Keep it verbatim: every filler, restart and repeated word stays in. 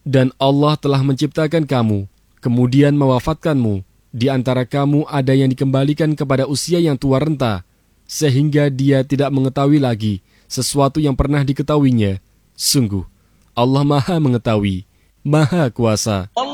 Dan Allah telah menciptakan kamu, kemudian mewafatkanmu. Di antara kamu ada yang dikembalikan kepada usia yang tua renta, sehingga dia tidak mengetahui lagi sesuatu yang pernah diketahuinya. Sungguh, Allah Maha Mengetahui, Maha Kuasa.